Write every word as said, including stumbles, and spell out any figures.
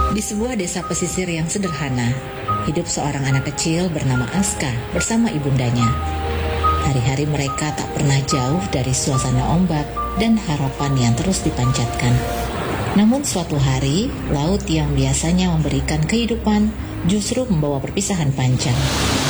Di sebuah desa pesisir yang sederhana, hidup seorang anak kecil bernama Aska bersama ibundanya. Hari-hari mereka tak pernah jauh dari suasana ombak dan harapan yang terus dipanjatkan. Namun suatu hari, laut yang biasanya memberikan kehidupan justru membawa perpisahan panjang.